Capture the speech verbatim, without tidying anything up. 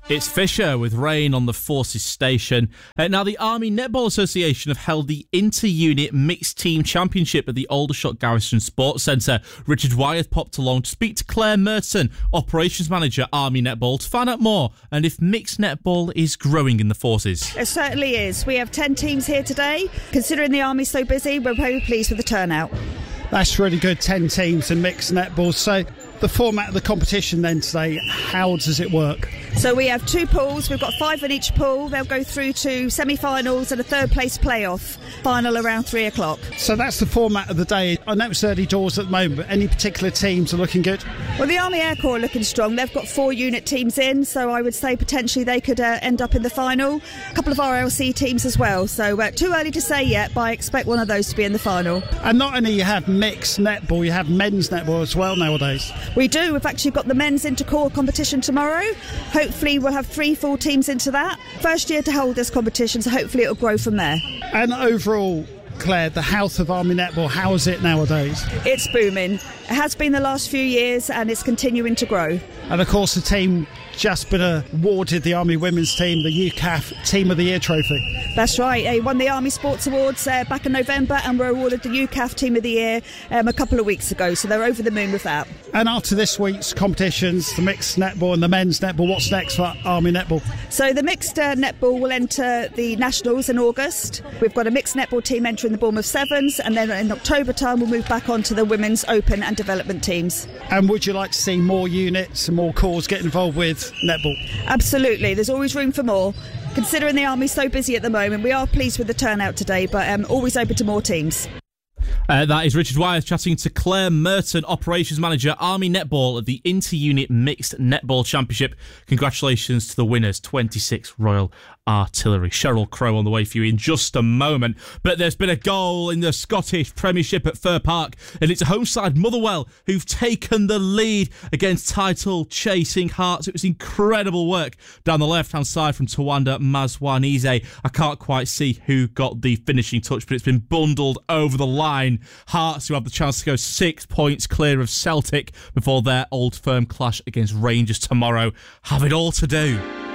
It's Fisher with Rain on the Forces station. Uh, now, the Army Netball Association have held the Inter-Unit Mixed Team Championship at the Aldershot Garrison Sports Centre. Richard Wyeth popped along to speak to Claire Merton, Operations Manager, Army Netball, to find out more and if mixed netball is growing in the Forces. It certainly is. We have ten teams here today. Considering the Army's so busy, we're very pleased with the turnout. That's really good, ten teams in mixed netball. So the format of the competition then today, how does it work? So we have two pools. We've got five in each pool. They'll go through to semi-finals and a third place playoff final around three o'clock. So that's the format of the day. I know it's early doors at the moment, but any particular teams are looking good? Well, the Army Air Corps are looking strong. They've got four unit teams in, so I would say potentially they could uh, end up in the final. A couple of R L C teams as well. So uh, too early to say yet, but I expect one of those to be in the final. And not only you have mixed netball, you have men's netball as well nowadays. We do. We've actually got the men's inter-corps competition tomorrow. Hopefully we'll have three full teams into that. First year to hold this competition, so hopefully it'll grow from there. And overall, Claire, the health of Army Netball, how is it nowadays? It's booming. It has been the last few years and it's continuing to grow. And of course the team just been awarded, the Army Women's Team, the U C A F Team of the Year trophy. That's right. They won the Army Sports Awards uh, back in November and were awarded the U C A F Team of the Year um, a couple of weeks ago, so they're over the moon with that. And after this week's competitions, the mixed netball and the men's netball, what's next for Army Netball? So the mixed uh, netball will enter the Nationals in August. We've got a mixed netball team entering the Bournemouth Sevens, and then in October time we'll move back on to the Women's Open and Development teams. And would you like to see more units and more corps get involved with netball? Absolutely. There's always room for more. Considering the Army's so busy at the moment, we are pleased with the turnout today, but um, always open to more teams. Uh, that is Richard Wyeth chatting to Claire Merton, Operations Manager, Army Netball at the Inter-Unit Mixed Netball Championship. Congratulations to the winners, twenty-six Royal Artillery. Cheryl Crow on the way for you in just a moment. But there's been a goal in the Scottish Premiership at Fir Park, and it's a home side, Motherwell, who've taken the lead against title-chasing Hearts. It was incredible work down the left-hand side from Tawanda Mazwanize. I can't quite see who got the finishing touch, but it's been bundled over the line. Hearts, who have the chance to go six points clear of Celtic before their Old Firm clash against Rangers tomorrow, have it all to do.